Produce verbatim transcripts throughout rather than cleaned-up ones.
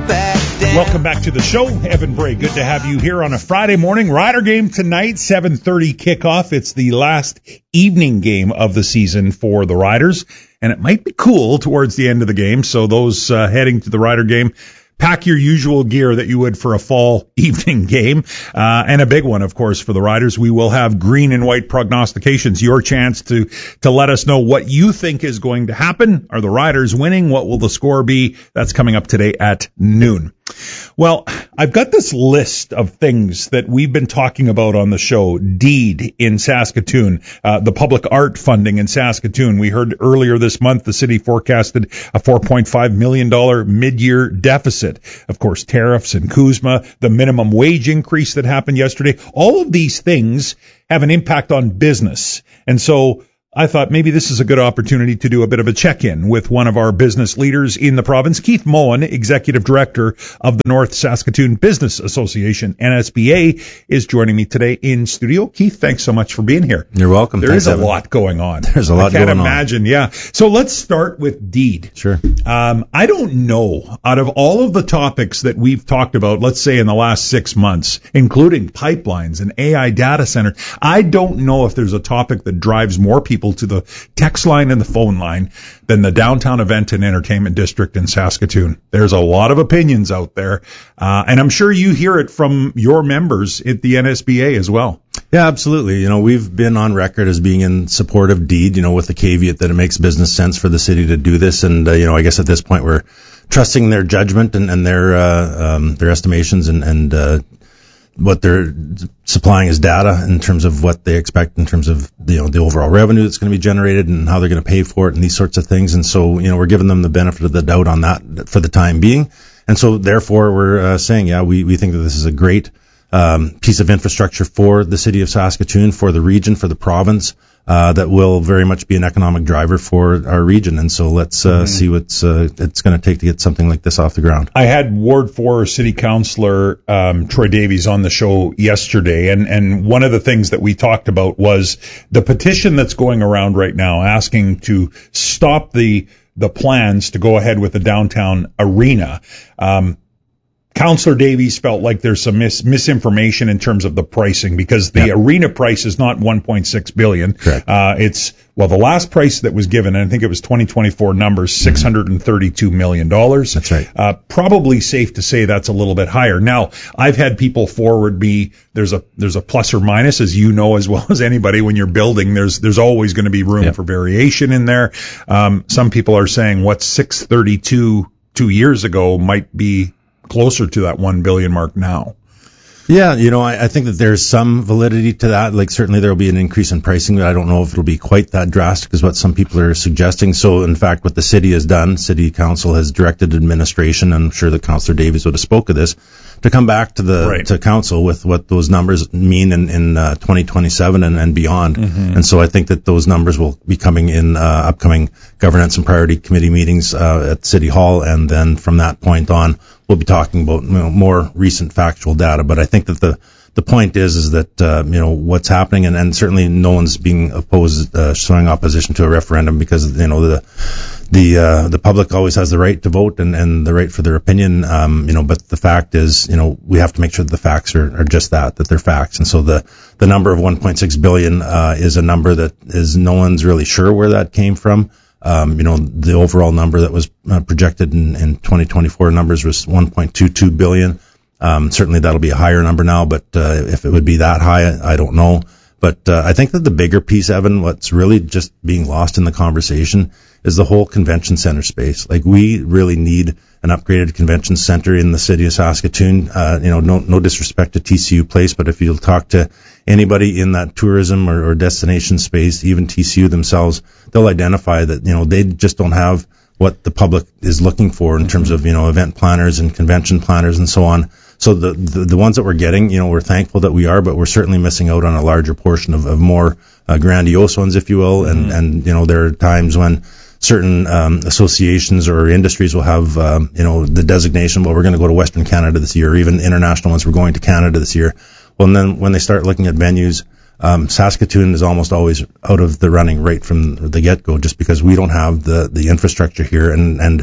back down. Welcome back to the show. Evan Bray, good to have you here on a Friday morning. Rider game tonight, seven thirty kickoff. It's the last evening game of the season for the Riders, and it might be cool towards the end of the game. So those uh, heading to the Rider game, pack your usual gear that you would for a fall evening game. Uh, and a big one, of course, for the Riders. We will have green and white prognostications, your chance to, to let us know what you think is going to happen. Are the Riders winning? What will the score be? That's coming up today at noon. Well, I've got this list of things that we've been talking about on the show. DEED in Saskatoon, uh, the public art funding in Saskatoon. We heard earlier this month the city forecasted a four point five million dollars mid-year deficit. Of course, tariffs and Kuzma, the minimum wage increase that happened yesterday. All of these things have an impact on business. And so I thought maybe this is a good opportunity to do a bit of a check-in with one of our business leaders in the province. Keith Moen, Executive Director of the North Saskatoon Business Association, N S B A, is joining me today in studio. Keith, thanks so much for being here. You're welcome. There Thanks, is a Evan. lot going on. There's a lot going on. I going can't imagine, on. yeah. So let's start with DEED. Sure. Um, I don't know, out of all of the topics that we've talked about, let's say in the last six months, including pipelines and A I data center, I don't know if there's a topic that drives more people to the text line and the phone line than the downtown event and entertainment district in Saskatoon. There's a lot of opinions out there, uh, and I'm sure you hear it from your members at the N S B A as well. Yeah, absolutely. You know, we've been on record as being in support of DEED, you know, with the caveat that it makes business sense for the city to do this. And, uh, you know, I guess at this point we're trusting their judgment and, and their, uh, um, their estimations and, and, uh, what they're supplying as data in terms of what they expect in terms of, you know, the overall revenue that's going to be generated and how they're going to pay for it and these sorts of things. And so, you know, we're giving them the benefit of the doubt on that for the time being. And so therefore we're uh, saying, yeah, we, we think that this is a great um, piece of infrastructure for the city of Saskatoon, for the region, for the province, uh, that will very much be an economic driver for our region. And so let's uh, mm-hmm. see what's uh, it's going to take to get something like this off the ground. I had Ward four City Councillor um, Troy Davies on the show yesterday, and, and one of the things that we talked about was the petition that's going around right now asking to stop the the plans to go ahead with the downtown arena. Um, Councillor Davies felt like there's some mis- misinformation in terms of the pricing, because the yep. arena price is not one point six billion dollars. Correct. Uh, it's, well, the last price that was given, and I think it was twenty twenty-four numbers, six hundred thirty-two million dollars. That's right. Uh, probably safe to say that's a little bit higher. Now, I've had people forward me, there's a, there's a plus or minus, as you know as well as anybody, when you're building, there's, there's always going to be room yep. for variation in there. Um, some people are saying what's six thirty-two two years ago might be closer to that one billion mark now. Yeah, you know, I, I think that there's some validity to that. Like, certainly there will be an increase in pricing, but I don't know if it'll be quite that drastic as what some people are suggesting. So, in fact, what the city has done, City Council has directed administration, and I'm sure that Councillor Davies would have spoke of this, to come back to the right. to council with what those numbers mean in, in uh, twenty twenty-seven and, and beyond. Mm-hmm. And so I think that those numbers will be coming in uh, upcoming governance and priority committee meetings uh, at City Hall, and then from that point on, we'll be talking about, you know, more recent factual data. But I think that the the point is is that uh, you know what's happening, and, and certainly no one's being opposed, uh, showing opposition to a referendum, because you know the the uh, the public always has the right to vote and, and the right for their opinion. Um, you know, but the fact is, you know, we have to make sure that the facts are, are just that, that they're facts. And so the the number of one point six billion uh, is a number that is no one's really sure where that came from. Um, you know, the overall number that was uh, projected in, in twenty twenty-four numbers was one point two two billion. Um, certainly that'll be a higher number now, but uh, if it would be that high, I, I don't know. But uh, I think that the bigger piece, Evan, what's really just being lost in the conversation is the whole convention center space. Like, we really need an upgraded convention center in the city of Saskatoon. Uh, you know, no, no disrespect to T C U Place, but if you'll talk to anybody in that tourism or, or destination space, even T C U themselves, they'll identify that, you know, they just don't have what the public is looking for in mm-hmm. terms of, you know, event planners and convention planners and so on. So the, the the ones that we're getting, you know, we're thankful that we are, but we're certainly missing out on a larger portion of, of more uh, grandiose ones, if you will. Mm-hmm. And, and, you know, there are times when certain um, associations or industries will have, um, you know, the designation, well, we're going to go to Western Canada this year, or even international ones, we're going to Canada this year. Well, and then when they start looking at venues, um, Saskatoon is almost always out of the running right from the get-go, just because we don't have the, the infrastructure here. And, and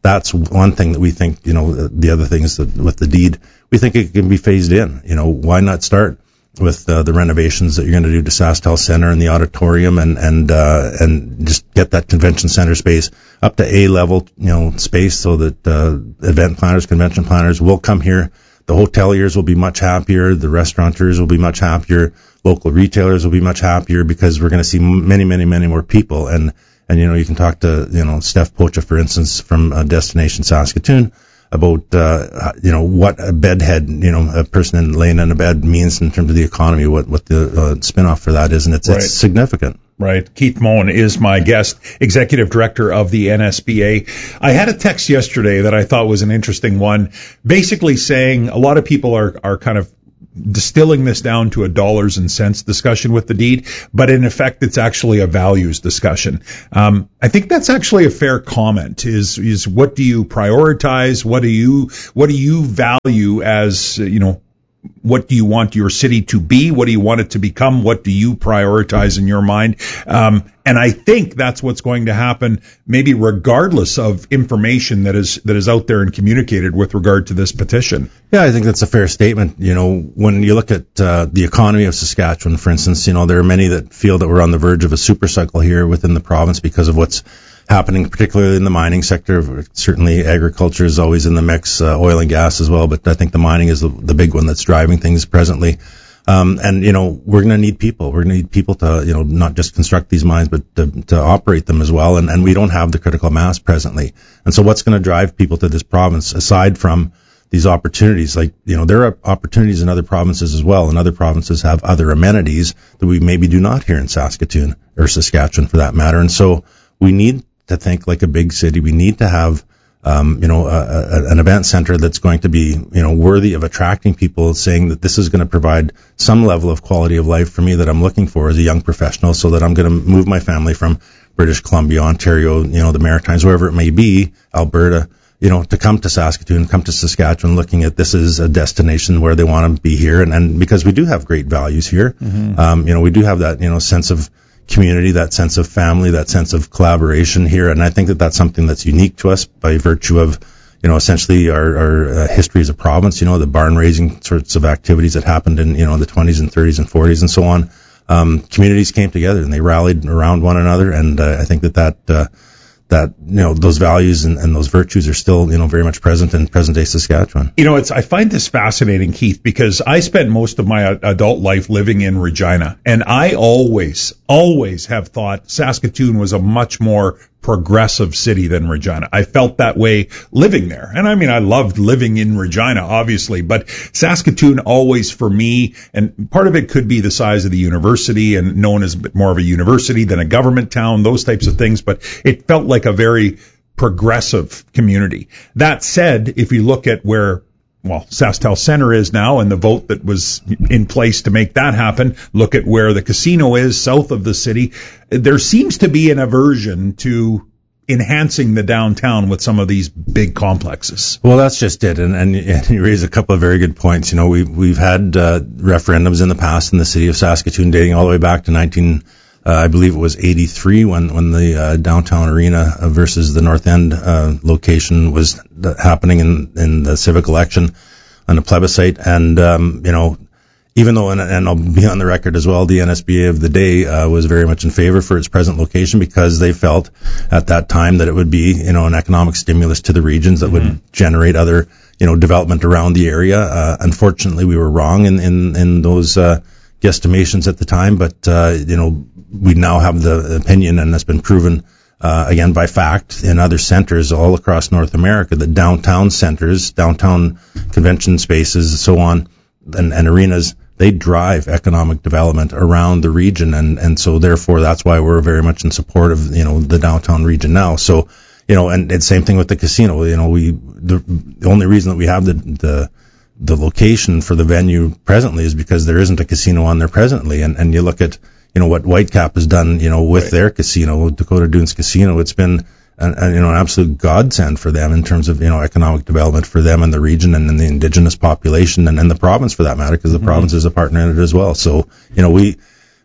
that's one thing that we think, you know, the other thing is that with the deed, we think it can be phased in. You know, why not start with uh, the renovations that you're going to do to SaskTel Center and the auditorium, and and uh, and just get that convention center space up to A level, you know, space, so that uh, event planners, convention planners will come here. The hoteliers will be much happier. The restaurateurs will be much happier. Local retailers will be much happier, because we're going to see many, many, many more people. And and you know, you can talk to, you know, Steph Pocha, for instance, from uh, Destination Saskatoon, about, uh, you know, what a bedhead, you know, a person in, laying in a bed means in terms of the economy, what, what the uh, spin-off for that is, and it's, right. it's significant. Right. Keith Moen is my guest, Executive Director of the N S B A. I had a text yesterday that I thought was an interesting one, basically saying a lot of people are, are kind of distilling this down to a dollars and cents discussion with the deed, but in effect, it's actually a values discussion. Um, I think that's actually a fair comment. Is is what do you prioritize? What do you what do you value as, you know? What do you want your city to be? What do you want it to become? What do you prioritize in your mind? Um, and I think that's what's going to happen, maybe regardless of information that is that is out there and communicated with regard to this petition. Yeah, I think that's a fair statement. You know, when you look at uh, the economy of Saskatchewan, for instance, you know, there are many that feel that we're on the verge of a super cycle here within the province because of what's happening, particularly in the mining sector. Certainly agriculture is always in the mix, uh, oil and gas as well, but I think the mining is the, the big one that's driving things presently. Um, and, you know, we're going to need people. We're going to need people to, you know, not just construct these mines, but to, to operate them as well. And, and we don't have the critical mass presently. And so what's going to drive people to this province, aside from these opportunities? Like, you know, there are opportunities in other provinces as well, and other provinces have other amenities that we maybe do not here in Saskatoon, or Saskatchewan for that matter. And so we need to think like a big city. We need to have, um, you know, a, a, an event center that's going to be, you know, worthy of attracting people, saying that this is going to provide some level of quality of life for me that I'm looking for as a young professional, so that I'm going to move my family from British Columbia, Ontario, you know, the Maritimes, wherever it may be, Alberta, you know, to come to Saskatoon, come to Saskatchewan, looking at this as a destination where they want to be here. And, and because we do have great values here, mm-hmm. um, you know, we do have that, you know, sense of community, that sense of family, that sense of collaboration here. And I think that that's something that's unique to us by virtue of, you know, essentially our, our uh, history as a province, you know, the barn raising sorts of activities that happened in, you know, the twenties and thirties and forties and so on. Um, communities came together and they rallied around one another. And uh, I think that that, uh, that, you know, those values and, and those virtues are still, you know, very much present in present day Saskatchewan. You know, it's, I find this fascinating, Keith, because I spent most of my adult life living in Regina, and I always, always have thought Saskatoon was a much more progressive city than Regina. I felt that way living there. And I mean, I loved living in Regina, obviously, but Saskatoon always for me, and part of it could be the size of the university and known as a bit more of a university than a government town, those types of things, but it felt like a very progressive community. That said, if you look at where well, SaskTel Center is now, and the vote that was in place to make that happen. Look at where the casino is south of the city. There seems to be an aversion to enhancing the downtown with some of these big complexes. Well, that's just it. And, and, and you raise a couple of very good points. You know, we've, we've had uh, referendums in the past in the city of Saskatoon dating all the way back to nineteen, uh, I believe it was eighty-three when, when the uh, downtown arena versus the North End uh, location was happening in, in the civic election on a plebiscite. And, um, you know, even though, and, and I'll be on the record as well, the N S B A of the day uh, was very much in favor for its present location because they felt at that time that it would be, you know, an economic stimulus to the regions that mm-hmm. would generate other, you know, development around the area. Uh, unfortunately, we were wrong in, in, in those uh, guesstimations at the time, but, uh, you know, we now have the opinion, and it's been proven uh, again by fact in other centers all across North America, that downtown centers, downtown convention spaces, and so on, and, and arenas, they drive economic development around the region, and, and so therefore that's why we're very much in support of, you know, the downtown region now. So, you know, and it's same thing with the casino. You know, we the, the only reason that we have the the the location for the venue presently is because there isn't a casino on there presently, and and you look at, you know, what Whitecap has done, you know, with right. their casino, Dakota Dunes Casino. It's been an, an, you know, an absolute godsend for them in terms of, you know, economic development for them and the region and, and the indigenous population and, and the province for that matter, because the mm-hmm. province is a partner in it as well. So, you know, we,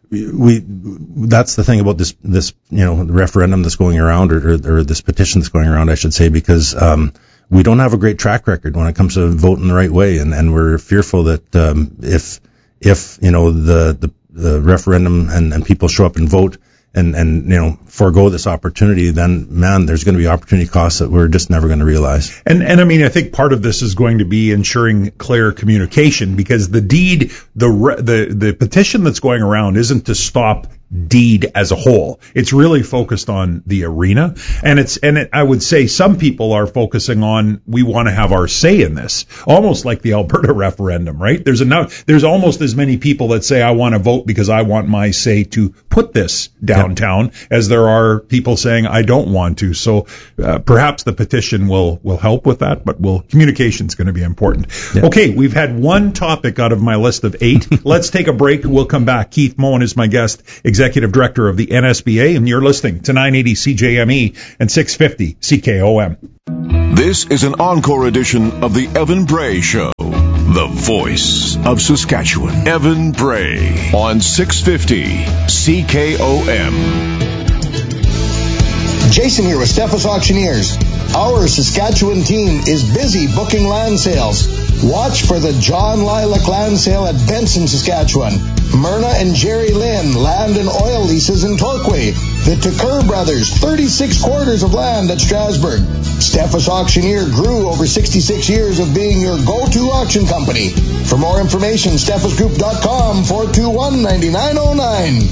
we that's the thing about this this you know referendum that's going around, or, or, or this petition that's going around, I should say, because um, we don't have a great track record when it comes to voting the right way, and, and we're fearful that um, if if you know the the, the referendum and, and people show up and vote and and you know forego this opportunity, then man, there's going to be opportunity costs that we're just never going to realize. And and I mean, I think part of this is going to be ensuring clear communication, because the deed, the the the petition that's going around isn't to stop deed as a whole. It's really focused on the arena, and it's and it, I would say some people are focusing on, we want to have our say in this, almost like the Alberta referendum, right? There's enough there's almost as many people that say I want to vote because I want my say to put this downtown, yeah, as there are people saying I don't want to. So uh, perhaps the petition will will help with that, but will communication is going to be important. Yeah. Okay, we've had one topic out of my list of eight. Let's take a break. We'll come back. Keith Moen is my guest, Executive Director of the N S B A, and you're listening to nine eighty C J M E and six fifty C K O M. This is an encore edition of the Evan Bray Show, the voice of Saskatchewan. Evan Bray on six fifty C K O M. Jason here with Steffes Auctioneers. Our Saskatchewan team is busy booking land sales. Watch for the John Lilac Land Sale at Benson, Saskatchewan. Myrna and Jerry Lynn Land and Oil Leases in Torquay. The Tucker Brothers, thirty-six quarters of land at Strasbourg. Steffes Auctioneer grew over sixty-six years of being your go-to auction company. For more information, steffes group dot com, four two one, nine nine zero nine.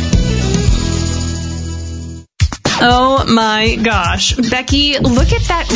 Oh my gosh. Becky, look at that